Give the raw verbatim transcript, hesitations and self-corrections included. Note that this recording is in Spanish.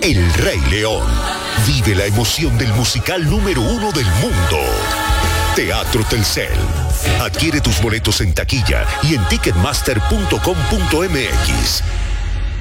El Rey León. Vive la emoción del musical número uno del mundo. Teatro Telcel. Adquiere tus boletos en taquilla y en ticketmaster punto com punto m x.